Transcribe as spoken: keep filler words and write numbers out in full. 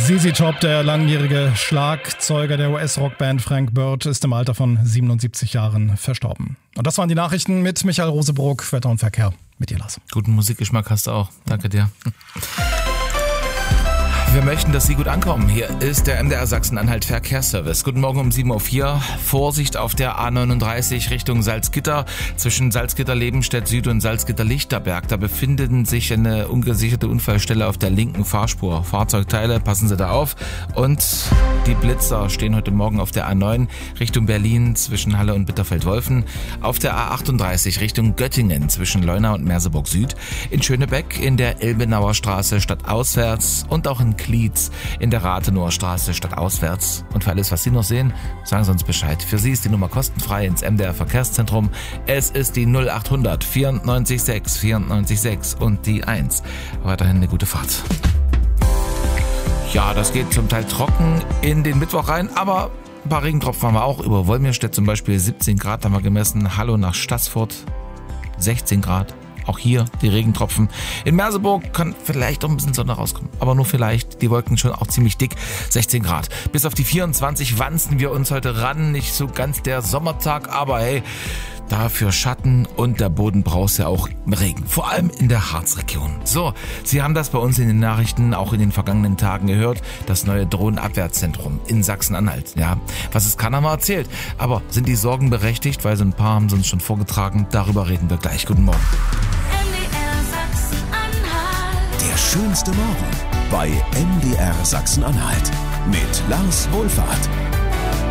Z Z Top, der langjährige Schlagzeuger der U S-Rockband Frank Bird, ist im Alter von siebenundsiebzig Jahren verstorben. Und das waren die Nachrichten mit Michael Rosebrook, Wetter und Verkehr mit dir, Lars. Guten Musikgeschmack hast du auch. Danke dir. Wir möchten, dass Sie gut ankommen. Hier ist der M D R Sachsen-Anhalt Verkehrsservice. Guten Morgen um sieben Uhr vier. Vorsicht auf der A neununddreißig Richtung Salzgitter. Zwischen Salzgitter-Lebenstedt Süd und Salzgitter-Lichterberg. Da befinden sich eine ungesicherte Unfallstelle auf der linken Fahrspur. Fahrzeugteile, passen Sie da auf. Und die Blitzer stehen heute Morgen auf der A neun Richtung Berlin zwischen Halle und Bitterfeld-Wolfen. Auf der A achtunddreißig Richtung Göttingen zwischen Leuna und Merseburg Süd. In Schönebeck in der Elbenauer Straße stadtauswärts und auch in Klietz in der Rathenower Straße stadtauswärts. Und für alles, was Sie noch sehen, sagen Sie uns Bescheid. Für Sie ist die Nummer kostenfrei ins M D R Verkehrszentrum. Es ist die null achthundert vierundneunzig sechs vierundneunzig sechs und die eins. Weiterhin eine gute Fahrt. Ja, das geht zum Teil trocken in den Mittwoch rein, aber ein paar Regentropfen haben wir auch. Über Wolmirstedt zum Beispiel siebzehn Grad haben wir gemessen. Hallo nach Stassfurt sechzehn Grad. Auch hier die Regentropfen. In Merseburg kann vielleicht auch ein bisschen Sonne rauskommen. Aber nur vielleicht. Die Wolken schon auch ziemlich dick. sechzehn Grad. Bis auf die vierundzwanzig wanzen wir uns heute ran. Nicht so ganz der Sommertag, aber hey, dafür Schatten und der Boden braucht ja auch Regen. Vor allem in der Harzregion. So, Sie haben das bei uns in den Nachrichten auch in den vergangenen Tagen gehört. Das neue Drohnenabwehrzentrum in Sachsen-Anhalt. Ja, was es kann, haben wir erzählt. Aber sind die Sorgen berechtigt? Weil so ein paar haben sie uns schon vorgetragen. Darüber reden wir gleich. Guten Morgen. Der schönste Morgen bei M D R Sachsen-Anhalt mit Lars Wohlfahrt.